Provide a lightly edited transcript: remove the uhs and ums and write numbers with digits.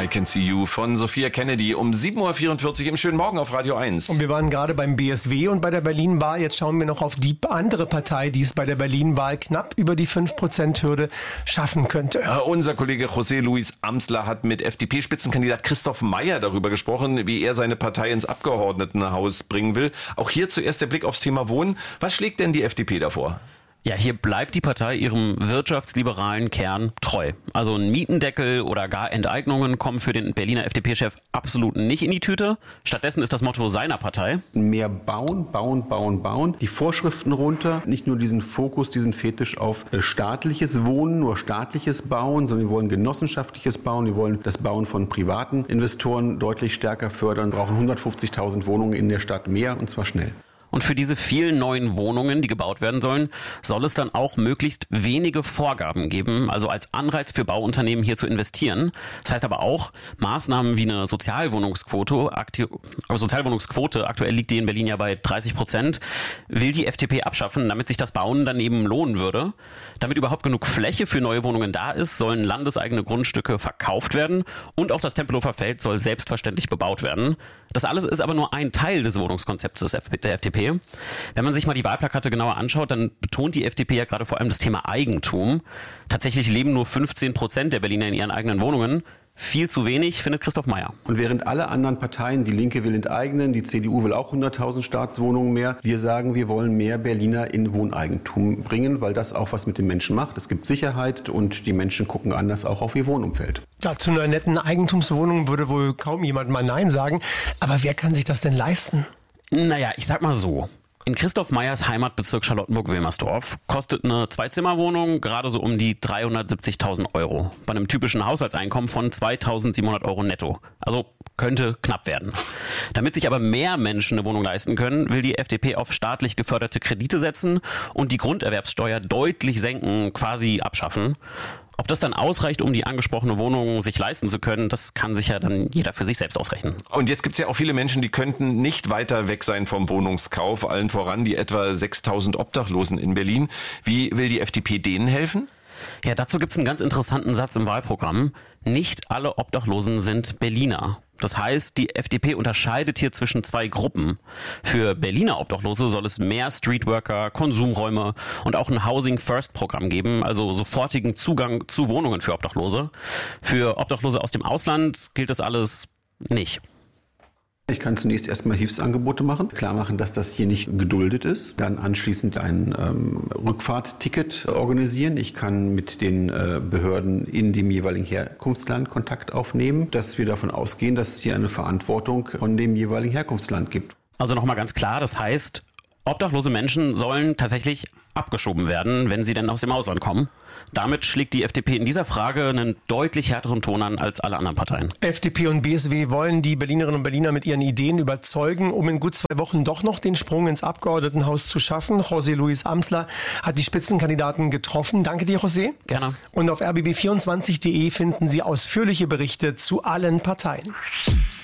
I Can See You von Sophia Kennedy um 7.44 Uhr im schönen Morgen auf Radio 1. Und wir waren gerade beim BSW und bei der Berlin-Wahl. Jetzt schauen wir noch auf die andere Partei, die es bei der Berlin-Wahl knapp über die 5%-Hürde schaffen könnte. Unser Kollege José Luis Amsler hat mit FDP-Spitzenkandidat Christoph Meyer darüber gesprochen, wie er seine Partei ins Abgeordnetenhaus bringen will. Auch hier zuerst der Blick aufs Thema Wohnen. Was schlägt denn die FDP davor? Ja, hier bleibt die Partei ihrem wirtschaftsliberalen Kern treu. Also ein Mietendeckel oder gar Enteignungen kommen für den Berliner FDP-Chef absolut nicht in die Tüte. Stattdessen ist das Motto seiner Partei: mehr bauen, bauen, bauen, bauen. Die Vorschriften runter, nicht nur diesen Fokus, diesen Fetisch auf staatliches Wohnen, nur staatliches Bauen, sondern wir wollen genossenschaftliches Bauen, wir wollen das Bauen von privaten Investoren deutlich stärker fördern, wir brauchen 150.000 Wohnungen in der Stadt mehr und zwar schnell. Und für diese vielen neuen Wohnungen, die gebaut werden sollen, soll es dann auch möglichst wenige Vorgaben geben, also als Anreiz für Bauunternehmen hier zu investieren. Das heißt aber auch, Maßnahmen wie eine Sozialwohnungsquote, aktuell liegt die in Berlin ja bei 30%, will die FDP abschaffen, damit sich das Bauen dann eben lohnen würde. Damit überhaupt genug Fläche für neue Wohnungen da ist, sollen landeseigene Grundstücke verkauft werden und auch das Tempelhofer Feld soll selbstverständlich bebaut werden. Das alles ist aber nur ein Teil des Wohnungskonzepts der FDP. Wenn man sich mal die Wahlplakate genauer anschaut, dann betont die FDP ja gerade vor allem das Thema Eigentum. Tatsächlich leben nur 15% der Berliner in ihren eigenen Wohnungen. Viel zu wenig, findet Christoph Meyer. Und während alle anderen Parteien, die Linke will enteignen, die CDU will auch 100.000 Staatswohnungen mehr, wir sagen, wir wollen mehr Berliner in Wohneigentum bringen, weil das auch was mit den Menschen macht. Es gibt Sicherheit und die Menschen gucken anders auch auf ihr Wohnumfeld. Ja, zu einer netten Eigentumswohnung würde wohl kaum jemand mal Nein sagen. Aber wer kann sich das denn leisten? Naja, ich sag mal so. In Christoph Meyers Heimatbezirk Charlottenburg-Wilmersdorf kostet eine Zwei-Zimmer-Wohnung gerade so um die 370.000 Euro. Bei einem typischen Haushaltseinkommen von 2.700 Euro netto. Also könnte knapp werden. Damit sich aber mehr Menschen eine Wohnung leisten können, will die FDP auf staatlich geförderte Kredite setzen und die Grunderwerbssteuer deutlich senken, quasi abschaffen. Ob das dann ausreicht, um die angesprochene Wohnung sich leisten zu können, das kann sich ja dann jeder für sich selbst ausrechnen. Und jetzt gibt es ja auch viele Menschen, die könnten nicht weiter weg sein vom Wohnungskauf, allen voran die etwa 6.000 Obdachlosen in Berlin. Wie will die FDP denen helfen? Ja, dazu gibt es einen ganz interessanten Satz im Wahlprogramm. Nicht alle Obdachlosen sind Berliner. Das heißt, die FDP unterscheidet hier zwischen zwei Gruppen. Für Berliner Obdachlose soll es mehr Streetworker, Konsumräume und auch ein Housing-First-Programm geben, also sofortigen Zugang zu Wohnungen für Obdachlose. Für Obdachlose aus dem Ausland gilt das alles nicht. Ich kann zunächst erstmal Hilfsangebote machen, klar machen, dass das hier nicht geduldet ist, dann anschließend ein Rückfahrtticket organisieren. Ich kann mit den Behörden in dem jeweiligen Herkunftsland Kontakt aufnehmen, dass wir davon ausgehen, dass es hier eine Verantwortung von dem jeweiligen Herkunftsland gibt. Also nochmal ganz klar, das heißt, obdachlose Menschen sollen tatsächlich abgeschoben werden, wenn sie denn aus dem Ausland kommen. Damit schlägt die FDP in dieser Frage einen deutlich härteren Ton an als alle anderen Parteien. FDP und BSW wollen die Berlinerinnen und Berliner mit ihren Ideen überzeugen, um in gut 2 Wochen doch noch den Sprung ins Abgeordnetenhaus zu schaffen. José Luis Amsler hat die Spitzenkandidaten getroffen. Danke dir, José. Gerne. Und auf rbb24.de finden Sie ausführliche Berichte zu allen Parteien.